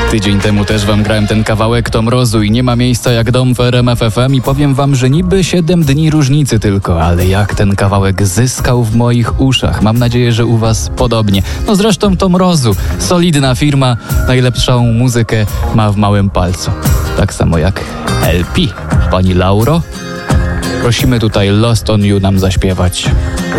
Tydzień temu też wam grałem ten kawałek To Mrozu i nie ma miejsca jak dom w RMF FM i powiem wam, że niby 7 dni różnicy tylko, ale jak ten kawałek zyskał w moich uszach. Mam nadzieję, że u was podobnie. No zresztą To Mrozu, solidna firma, najlepszą muzykę ma w małym palcu. Tak samo jak LP. Pani Lauro, prosimy tutaj Lost on You nam zaśpiewać.